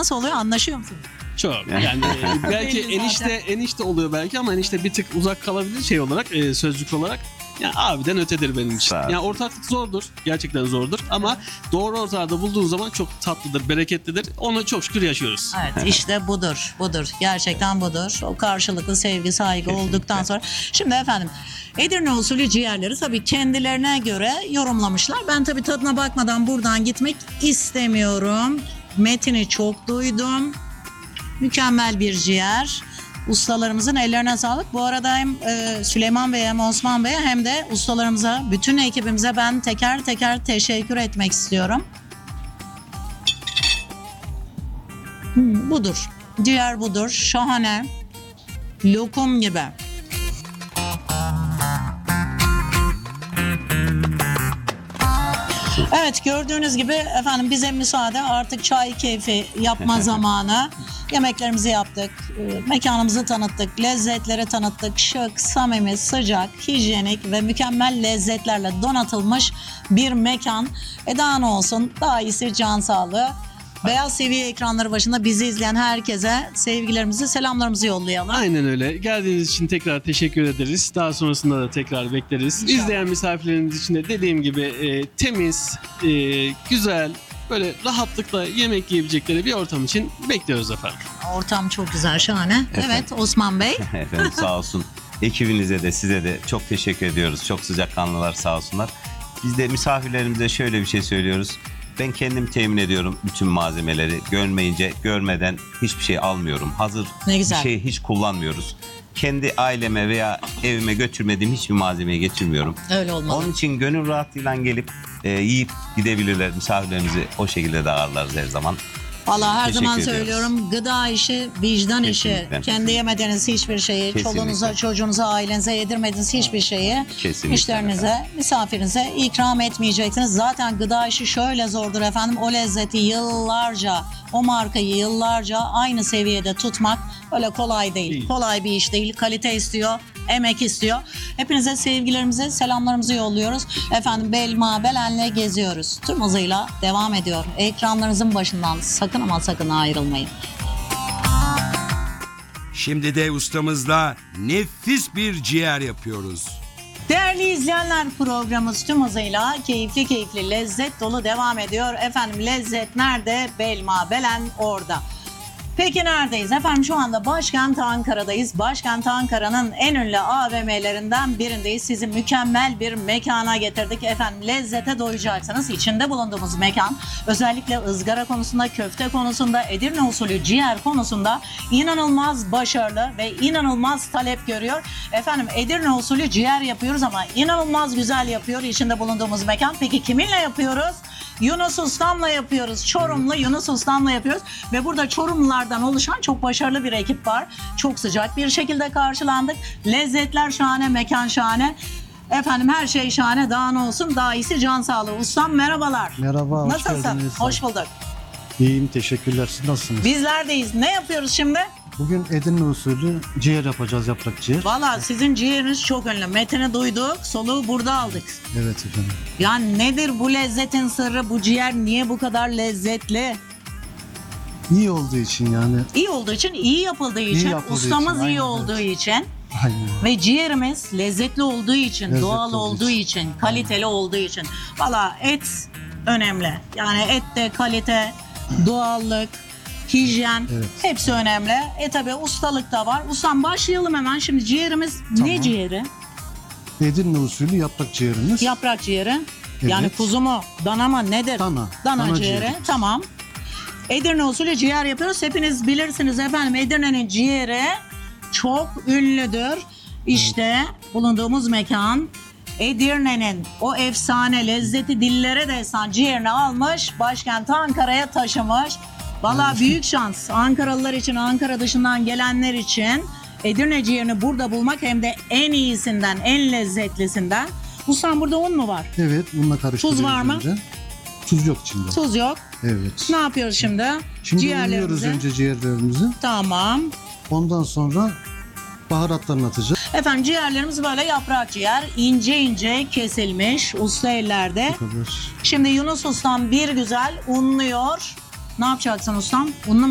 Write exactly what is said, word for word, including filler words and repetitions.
Nasıl oluyor? Anlaşıyor musunuz? Çok. Yani belki Belli enişte zaten. enişte oluyor belki ama enişte bir tık uzak kalabilir şey olarak, e, sözcük olarak. Yani abiden ötedir benim için. Sağ ol. Yani ortaklık zordur. Gerçekten zordur ama doğru ortağı bulduğun zaman çok tatlıdır, bereketlidir. Onu çok şükür yaşıyoruz. Evet, işte budur, budur. Gerçekten budur. O karşılıklı sevgi, saygı Kesinlikle. olduktan sonra. Şimdi efendim, Edirne usulü ciğerleri tabii kendilerine göre yorumlamışlar. Ben tabii tadına bakmadan buradan gitmek istemiyorum. Metini çok duydum. Mükemmel bir ciğer. Ustalarımızın ellerine sağlık. Bu arada hem e, Süleyman Bey'e hem Osman Bey'e hem de ustalarımıza, bütün ekibimize ben teker teker teşekkür etmek istiyorum. Hmm, budur. Ciğer budur. Şahane. Lokum gibi. Evet, gördüğünüz gibi efendim bize müsaade, artık çay keyfi yapma zamanı. Yemeklerimizi yaptık, e, mekanımızı tanıttık, lezzetleri tanıttık. Şık, samimi, sıcak, hijyenik ve mükemmel lezzetlerle donatılmış bir mekan. E daha ne olsun, daha iyisi can sağlığı. Beyaz T V ekranları başında bizi izleyen herkese sevgilerimizi, selamlarımızı yollayalım. Aynen öyle. Geldiğiniz için tekrar teşekkür ederiz. Daha sonrasında da tekrar bekleriz. İnşallah. İzleyen misafirlerimiz için de dediğim gibi e, temiz, e, güzel, böyle rahatlıkla yemek yiyebilecekleri bir ortam için bekliyoruz efendim. Ortam çok güzel, şahane. Evet, Osman Bey. Efendim sağ olsun. Ekibinize de size de çok teşekkür ediyoruz. Çok sıcakkanlılar sağ olsunlar. Biz de misafirlerimize şöyle bir şey söylüyoruz. Ben kendim temin ediyorum bütün malzemeleri. Görmeyince, görmeden hiçbir şey almıyorum. Hazır Ne güzel. bir şey hiç kullanmıyoruz. Kendi aileme veya evime götürmediğim hiçbir malzemeyi getirmiyorum. Öyle olmalı. Onun için gönül rahatlığıyla gelip e, yiyip gidebilirler. Misafirlerimizi o şekilde de ağırlarız her zaman. Vallahi her Teşekkür zaman ediyoruz. söylüyorum, gıda işi, vicdan Kesinlikle. işi. Kendi yemediğiniz hiçbir şeyi, Kesinlikle. çoluğunuza, çocuğunuza, ailenize yedirmediğiniz hiçbir şeyi Kesinlikle. müşterinize, misafirinize ikram etmeyeceksiniz. Zaten gıda işi şöyle zordur efendim. O lezzeti yıllarca, o markayı yıllarca aynı seviyede tutmak öyle kolay değil. Değil. Kolay bir iş değil. Kalite istiyor, emek istiyor. Hepinize sevgilerimizi, selamlarımızı yolluyoruz. Efendim Belma Belen'le geziyoruz. Tüm hızıyla devam ediyor. Ekranlarınızın başından sakın ama sakın ayrılmayın. Şimdi de ustamızla nefis bir ciğer yapıyoruz. Değerli izleyenler, programımız tüm hızıyla keyifli keyifli lezzet dolu devam ediyor. Efendim lezzet nerede? Belma Belen orada. Peki neredeyiz? Efendim şu anda başkent Ankara'dayız. Başkent Ankara'nın en ünlü A V M'lerinden birindeyiz. Sizi mükemmel bir mekana getirdik. Efendim lezzete doyacaksınız. İçinde bulunduğumuz mekan özellikle ızgara konusunda, köfte konusunda, Edirne usulü ciğer konusunda inanılmaz başarılı ve inanılmaz talep görüyor. Efendim Edirne usulü ciğer yapıyoruz ama inanılmaz güzel yapıyor içinde bulunduğumuz mekan. Peki kiminle yapıyoruz? Yunus Ustam'la yapıyoruz. Çorumlu Yunus Ustam'la yapıyoruz. Ve burada Çorumlulardan oluşan çok başarılı bir ekip var. Çok sıcak bir şekilde karşılandık. Lezzetler şahane, mekan şahane. Efendim her şey şahane. Daha ne olsun? Daha iyisi can sağlığı. Ustam merhabalar. Merhaba, hoş Nasılsın? geldiniz. Hoş bulduk. İyiyim, teşekkürler. Siz nasılsınız? Bizlerdeyiz. Ne yapıyoruz şimdi? Bugün Edirne usulü ciğer yapacağız, yaprak ciğer. Valla sizin ciğeriniz çok ünlü. Metini duyduk, soluğu burada aldık. Evet efendim. Yani nedir bu lezzetin sırrı? Bu ciğer niye bu kadar lezzetli? İyi olduğu için yani. İyi olduğu için, iyi yapıldığı için, yapıldığı ustamız için, iyi aynen, olduğu için Aynen. ve ciğerimiz lezzetli olduğu için, Lezzetli doğal olduğu olduğu için, için. kaliteli olduğu için. Valla et önemli. Yani ette kalite, doğallık, hijyen Evet. hepsi önemli. E tabi ustalık da var. Ustam başlayalım hemen. Şimdi ciğerimiz ne Tamam. ciğeri? Edirne usulü yaprak ciğerimiz. Yaprak ciğeri. Yani Evet. kuzu mu, dana mı nedir? Dana. Dana, Dana ciğeri. ciğeri. Tamam. Edirne usulü ciğer yapıyoruz. Hepiniz bilirsiniz efendim, Edirne'nin ciğeri çok ünlüdür. İşte bulunduğumuz mekan Edirne'nin o efsane lezzeti dillere destan ciğerini almış, başkent Ankara'ya taşımış. Vallahi büyük şans Ankaralılar için, Ankara dışından gelenler için Edirne ciğerini burada bulmak, hem de en iyisinden, en lezzetlisinden. Ustam burada un mu var? Evet, bununla karıştırıyoruz Tuz var mı? önce. Tuz yok içinde. Tuz yok. Evet. Ne yapıyoruz şimdi? Şimdi unluyoruz Ciğerlerimizi. önce ciğerlerimizi. Tamam. Ondan sonra baharatlarını atacağız. Efendim ciğerlerimiz böyle yaprak ciğer, ince ince kesilmiş usta ellerde. Bu kadar. Şimdi Yunus ustam bir güzel unluyor. Ne yapacaksın ustam? Unlu